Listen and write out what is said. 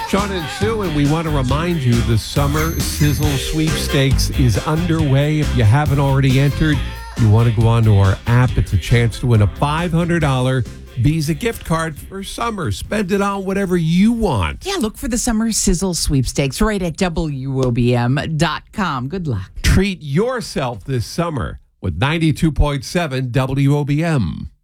Sean and Sue, and we want to remind you the Summer Sizzle Sweepstakes is underway. If you haven't already entered, you want to go onto our app. It's a chance to win a $500 Visa gift card for summer. Spend it on whatever you want. Yeah, look for the Summer Sizzle Sweepstakes right at WOBM.com. Good luck. Treat yourself this summer with 92.7 WOBM.